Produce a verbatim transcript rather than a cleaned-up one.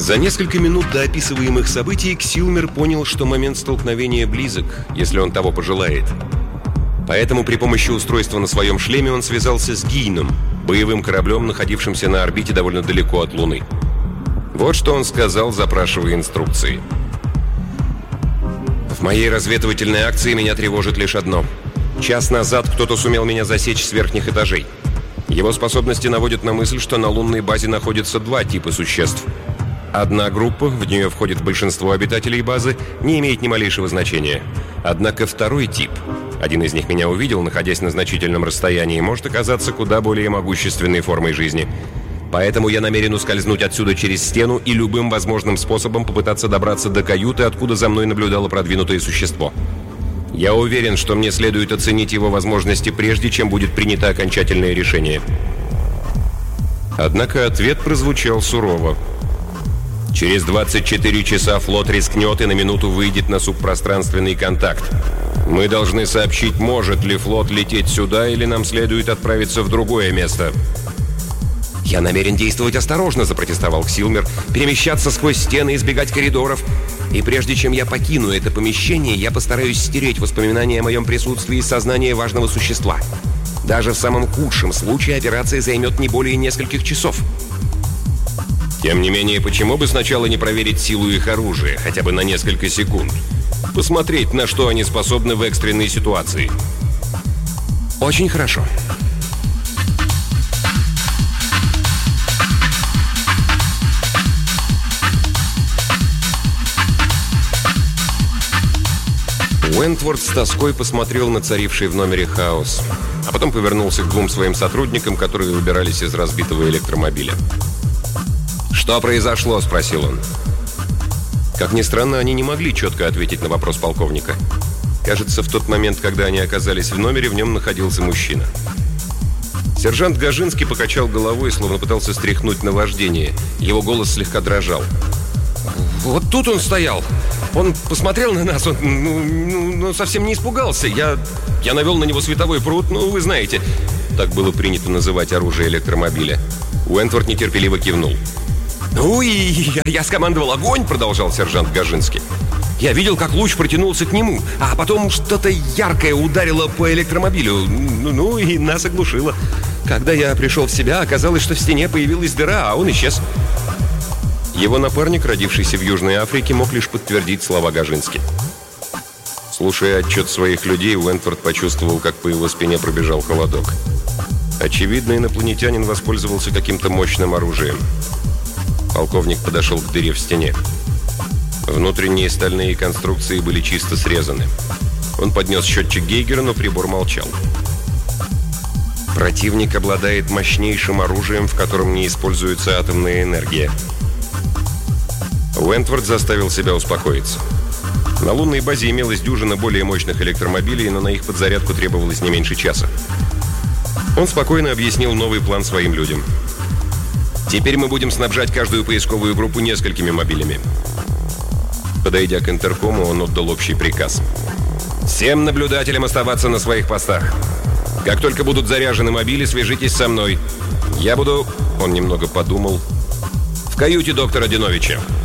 За несколько минут до описываемых событий Ксилмер понял, что момент столкновения близок, если он того пожелает. Поэтому при помощи устройства на своем шлеме он связался с Гийном, боевым кораблем, находившимся на орбите довольно далеко от Луны. Вот что он сказал, запрашивая инструкции. «В моей разведывательной акции меня тревожит лишь одно. Час назад кто-то сумел меня засечь с верхних этажей. Его способности наводят на мысль, что на лунной базе находятся два типа существ. Одна группа, в нее входит большинство обитателей базы, не имеет ни малейшего значения. Однако второй тип, один из них меня увидел, находясь на значительном расстоянии, может оказаться куда более могущественной формой жизни. Поэтому я намерен ускользнуть отсюда через стену и любым возможным способом попытаться добраться до каюты, откуда за мной наблюдало продвинутое существо. Я уверен, что мне следует оценить его возможности прежде, чем будет принято окончательное решение». Однако ответ прозвучал сурово. «Через двадцать четыре часа флот рискнет и на минуту выйдет на субпространственный контакт. Мы должны сообщить, может ли флот лететь сюда, или нам следует отправиться в другое место». «Я намерен действовать осторожно», — запротестовал Ксилмер, «перемещаться сквозь стены, избегать коридоров. И прежде чем я покину это помещение, я постараюсь стереть воспоминания о моем присутствии из сознания важного существа. Даже в самом худшем случае операция займет не более нескольких часов». «Тем не менее, почему бы сначала не проверить силу их оружия, хотя бы на несколько секунд? Посмотреть, на что они способны в экстренной ситуации». «Очень хорошо». Уэнтворд с тоской посмотрел на царивший в номере хаос, а потом повернулся к двум своим сотрудникам, которые выбирались из разбитого электромобиля. «Что произошло?» – спросил он. Как ни странно, они не могли четко ответить на вопрос полковника. Кажется, в тот момент, когда они оказались в номере, в нем находился мужчина. Сержант Гажинский покачал головой, словно пытался стряхнуть наваждение. Его голос слегка дрожал. «Вот тут он стоял. Он посмотрел на нас, он ну, ну, ну, совсем не испугался. Я, я навел на него световой пруд, ну, вы знаете». Так было принято называть оружие электромобиля. Уэнтворд нетерпеливо кивнул. «Ну и я, я скомандовал огонь», — продолжал сержант Гажинский. «Я видел, как луч протянулся к нему, а потом что-то яркое ударило по электромобилю, ну, ну и нас оглушило. Когда я пришел в себя, оказалось, что в стене появилась дыра, а он исчез». Его напарник, родившийся в Южной Африке, мог лишь подтвердить слова Гажински. Слушая отчет своих людей, Уэнтворд почувствовал, как по его спине пробежал холодок. Очевидно, инопланетянин воспользовался каким-то мощным оружием. Полковник подошел к дыре в стене. Внутренние стальные конструкции были чисто срезаны. Он поднес счетчик Гейгера, но прибор молчал. Противник обладает мощнейшим оружием, в котором не используется атомная энергия. Уэнтворд заставил себя успокоиться. На лунной базе имелась дюжина более мощных электромобилей, но на их подзарядку требовалось не меньше часа. Он спокойно объяснил новый план своим людям. «Теперь мы будем снабжать каждую поисковую группу несколькими мобилями». Подойдя к интеркому, он отдал общий приказ. «Всем наблюдателям оставаться на своих постах. Как только будут заряжены мобили, свяжитесь со мной. Я буду...» Он немного подумал. «В каюте доктора Диновича.